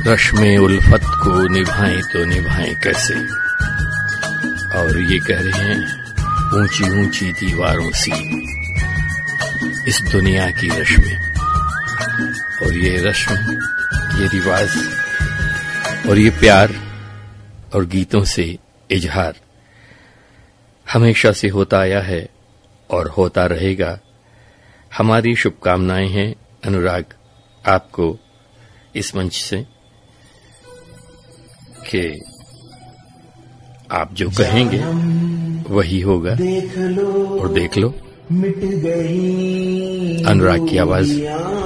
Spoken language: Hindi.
रश्मे उल्फत को निभाएं तो निभाएं कैसे। और ये कह रहे हैं ऊंची ऊंची दीवारों सी इस दुनिया की रश्में, और ये रश्म, ये रिवाज और ये प्यार और गीतों से इजहार हमेशा से होता आया है और होता रहेगा। हमारी शुभकामनाएं हैं अनुराग आपको इस मंच से कि आप जो कहेंगे वही होगा। और देख लो, अनुराग की आवाज